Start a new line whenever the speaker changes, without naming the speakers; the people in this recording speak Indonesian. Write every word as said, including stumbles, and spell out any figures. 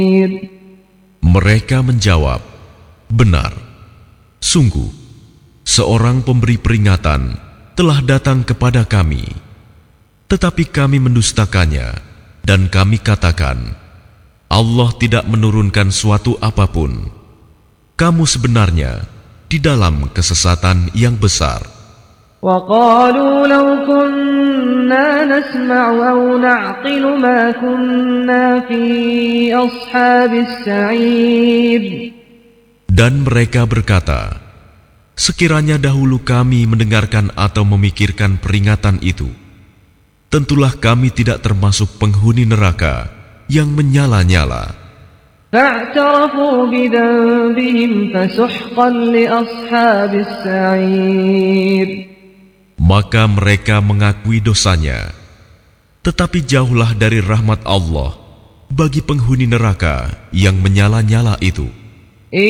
Mereka menjawab, benar, sungguh, seorang pemberi peringatan telah datang kepada kami, tetapi kami mendustakannya, dan kami katakan, Allah tidak menurunkan suatu apapun. Kamu sebenarnya di dalam kesesatan yang besar.
وَقَالُوا لَوْ كُنَّا نَسْمَعُ أَوْ نَعْقِلُ مَا كُنَّا فِي أَصْحَابِ السَّعِيرِ.
Dan mereka berkata, sekiranya dahulu kami mendengarkan atau memikirkan peringatan itu, tentulah kami tidak termasuk penghuni neraka yang menyala-nyala.
فَاعْتَرَفُوا بِذَنبِهِمْ فَسُحْقًا لِأَصْحَابِ السَّعِيرِ.
Maka mereka mengakui dosanya, tetapi jauhlah dari rahmat Allah bagi penghuni neraka yang menyala-nyala itu.